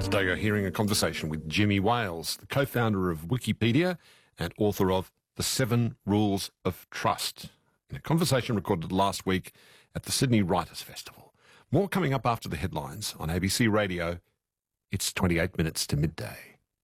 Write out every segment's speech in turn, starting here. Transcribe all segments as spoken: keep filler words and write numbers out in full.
Today you're hearing a conversation with Jimmy Wales, the co-founder of Wikipedia and author of The Seven Rules of Trust, in a conversation recorded last week at the Sydney Writers' Festival. More coming up after the headlines on A B C Radio. It's twenty-eight minutes to midday.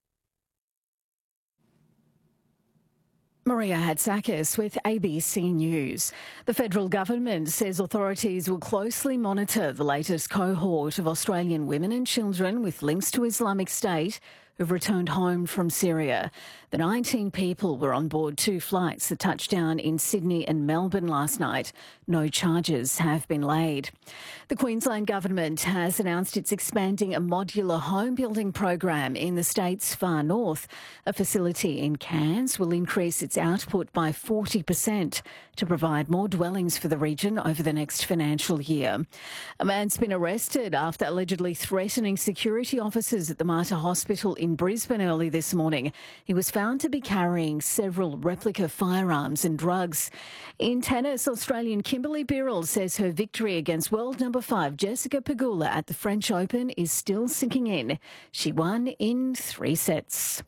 Maria Hatzakis with A B C News. The federal government says authorities will closely monitor the latest cohort of Australian women and children with links to Islamic State who've returned home from Syria. The nineteen people were on board two flights that touched down in Sydney and Melbourne last night. No charges have been laid. The Queensland government has announced it's expanding a modular home building program in the state's far north. A facility in Cairns will increase its output by forty percent to provide more dwellings for the region over the next financial year. A man's been arrested after allegedly threatening security officers at the Mater Hospital in Brisbane early this morning. He was found to be carrying several replica firearms and drugs. In tennis, Australian Kimberly Birrell says her victory against world number five Jessica Pegula at the French Open is still sinking in. She won in three sets.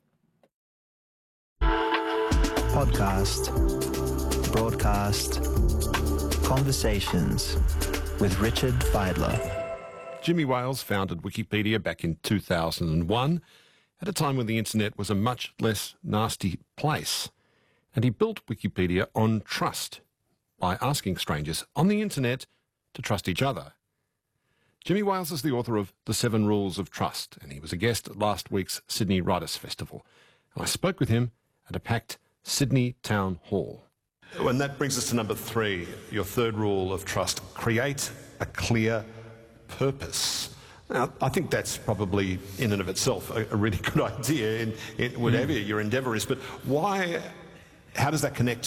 Podcast, broadcast, conversations with Richard Fidler. Jimmy Wales founded Wikipedia back in two thousand one, at a time when the internet was a much less nasty place. And he built Wikipedia on trust, by asking strangers on the internet to trust each other. Jimmy Wales is the author of The Seven Rules of Trust, and he was a guest at last week's Sydney Writers' Festival. And I spoke with him at a packed Sydney Town Hall. And that brings us to number three, your third rule of trust: create a clear purpose. Now, I think that's probably in and of itself a, a really good idea in, in whatever mm. your endeavour is, but why, how does that connect